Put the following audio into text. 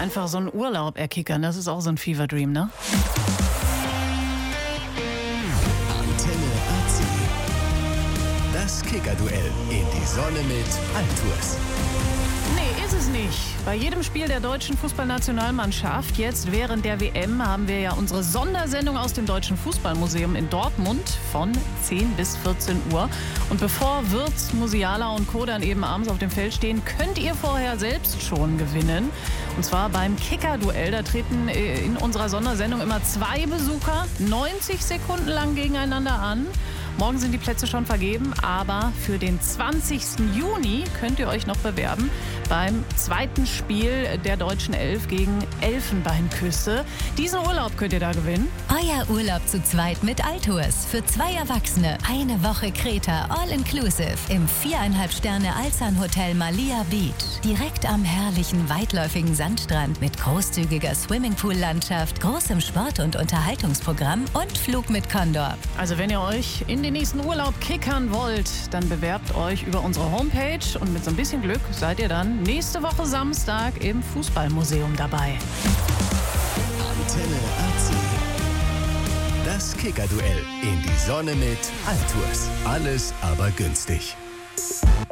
einfach so einen Urlaub erkickern. Das ist auch so ein Fever Dream, ne? Antenne AC. Das Kicker-Duell in die Sonne mit Altours. Nee, ist es nicht. Bei jedem Spiel der deutschen Fußballnationalmannschaft, jetzt während der WM, haben wir ja unsere Sondersendung aus dem Deutschen Fußballmuseum in Dortmund von 10 bis 14 Uhr. Und bevor Wirtz, Musiala und Co. dann eben abends auf dem Feld stehen, könnt ihr vorher selbst schon gewinnen. Und zwar beim Kicker-Duell. Da treten in unserer Sondersendung immer 2 Besucher 90 Sekunden lang gegeneinander an. Morgen sind die Plätze schon vergeben, aber für den 20. Juni könnt ihr euch noch bewerben beim zweiten Spiel der deutschen Elf gegen Elfenbeinküste. Diesen Urlaub könnt ihr da gewinnen. Euer Urlaub zu zweit mit Altours. Für 2 Erwachsene. Eine Woche Kreta, all-inclusive. Im 4,5 Sterne Alzan Hotel Malia Beach. Direkt am herrlichen, weitläufigen Sandstrand mit großzügiger Swimmingpool-Landschaft, großem Sport- und Unterhaltungsprogramm und Flug mit Condor. Also wenn ihr euch in den nächsten Urlaub kickern wollt, dann bewerbt euch über unsere Homepage und mit so ein bisschen Glück seid ihr dann nächste Woche Samstag im Fußballmuseum dabei. Antenne AC. Das Kicker-Duell in die Sonne mit Altours. Alles aber günstig.